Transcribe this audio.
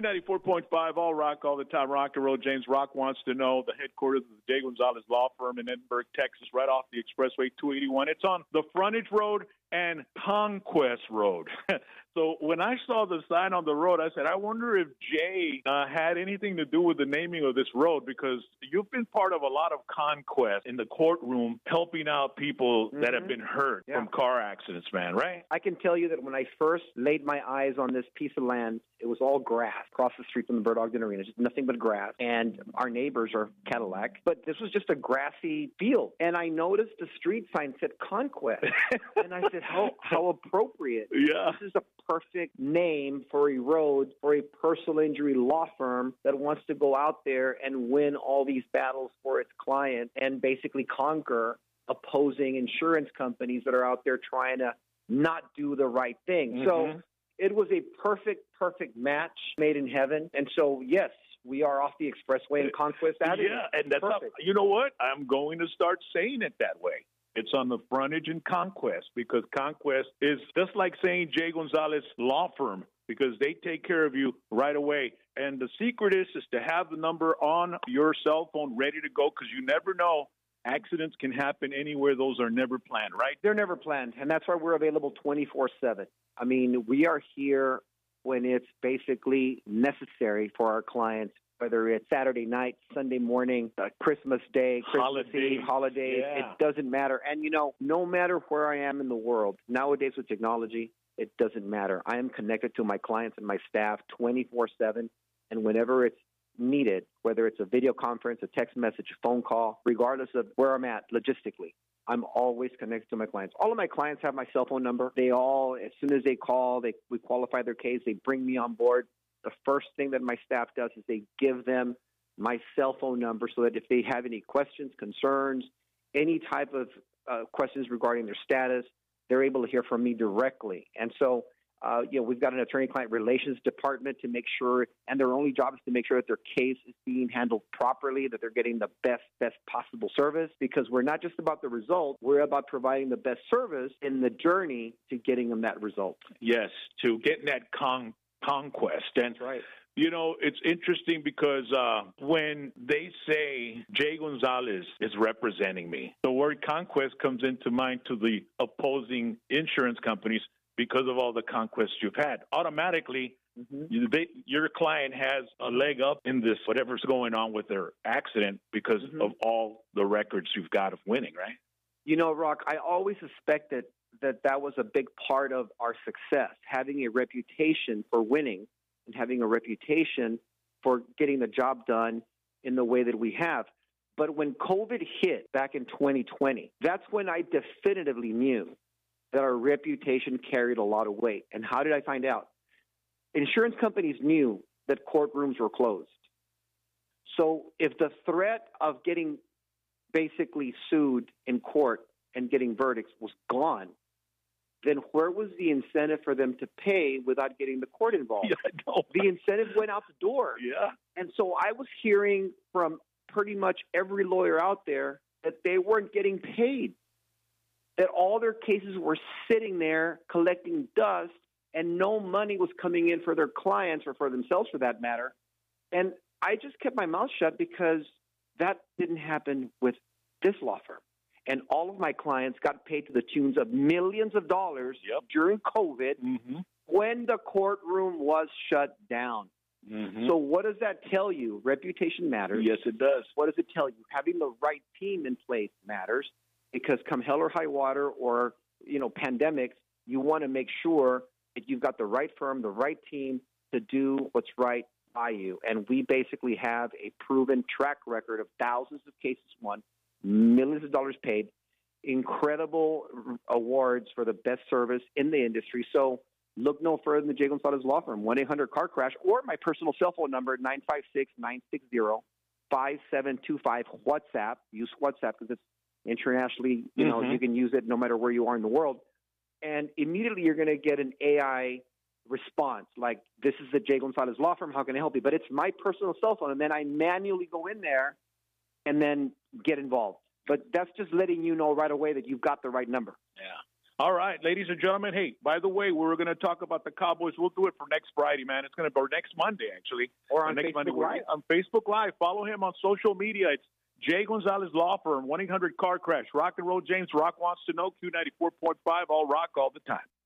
Q94.5, all rock, all the time, rock and roll. James Rock wants to know the headquarters of the J. Gonzalez Law Firm in Edinburgh, Texas, right off the Expressway 281. It's on the Frontage Road and Conquest Road. So when I saw the sign on the road, I said, I wonder if Jay had anything to do with the naming of this road, because you've been part of a lot of conquest in the courtroom, helping out people that have been hurt from car accidents, man, right? I can tell you that when I first laid my eyes on this piece of land, it was all grass across the street from the Bird Ogden Arena, just nothing but grass. And our neighbors are Cadillac, but this was just a grassy field. And I noticed the street sign said Conquest. And I said, how appropriate. Yeah. This is a perfect name for a road for a personal injury law firm that wants to go out there and win all these battles for its client and basically conquer opposing insurance companies that are out there trying to not do the right thing. So it was a perfect match made in heaven. And so, yes, we are off the Expressway and Conquest Avenue. Yeah, and that's you know what? I'm going to start saying it that way. It's on the frontage and Conquest, because Conquest is just like saying J. Gonzalez Law Firm, because they take care of you right away. And the secret is to have the number on your cell phone ready to go, because you never know. Accidents can happen anywhere. Those are never planned, right? They're never planned, and that's why we're available 24/7. I mean, we are here when it's basically necessary for our clients, whether it's Saturday night, Sunday morning, Christmas Day, Christmas Eve, holidays. It doesn't matter. And, you know, no matter where I am in the world, nowadays with technology, it doesn't matter. I am connected to my clients and my staff 24/7, and whenever it's needed, whether it's a video conference, a text message, a phone call, regardless of where I'm at logistically, I'm always connected to my clients. All of my clients have my cell phone number. They all, as soon as they call, we qualify their case, they bring me on board. The first thing that my staff does is they give them my cell phone number so that if they have any questions, concerns, any type of questions regarding their status, they're able to hear from me directly. And so, we've got an attorney-client relations department to make sure, and their only job is to make sure that their case is being handled properly, that they're getting the best possible service, because we're not just about the result, we're about providing the best service in the journey to getting them that result. Yes, to getting that conquest. And, that's right. You know, it's interesting because when they say Jay Gonzalez is representing me, the word conquest comes into mind to the opposing insurance companies because of all the conquests you've had. Automatically, your client has a leg up in this, whatever's going on with their accident, because of all the records you've got of winning, right? You know, Rock, I always suspected that was a big part of our success, having a reputation for winning and having a reputation for getting the job done in the way that we have. But when COVID hit back in 2020, that's when I definitively knew that our reputation carried a lot of weight. And how did I find out? Insurance companies knew that courtrooms were closed. So if the threat of getting basically sued in court and getting verdicts was gone, then where was the incentive for them to pay without getting the court involved? Yeah, I know. The incentive went out the door. Yeah. And so I was hearing from pretty much every lawyer out there that they weren't getting paid, that all their cases were sitting there collecting dust and no money was coming in for their clients or for themselves for that matter. And I just kept my mouth shut because that didn't happen with this law firm. And all of my clients got paid to the tunes of millions of dollars during COVID when the courtroom was shut down. So what does that tell you? Reputation matters. Yes, it does. What does it tell you? Having the right team in place matters, because come hell or high water or, pandemics, you want to make sure that you've got the right firm, the right team to do what's right by you. And we basically have a proven track record of thousands of cases won, millions of dollars paid, incredible awards for the best service in the industry. So look no further than the J. Gonzalez Law Firm, 1-800-CAR-CRASH, or my personal cell phone number, 956-960-5725, WhatsApp. Use WhatsApp because it's internationally, you can use it no matter where you are in the world. And immediately you're going to get an AI response like, this is the J. Gonzalez Law Firm, how can I help you? But it's my personal cell phone, and then I manually go in there and then get involved. But that's just letting you know right away that you've got the right number. Yeah. All right, ladies and gentlemen. Hey, by the way, we were going to talk about the Cowboys. We'll do it for next Friday, man. It's going to be next Monday, actually. Or on next Facebook Monday. Live. On Facebook Live. Follow him on social media. It's Jay Gonzalez Law Firm, 1-800-CAR-CRASH. Rock and Roll James. Rock wants to know, Q94.5, all rock all the time.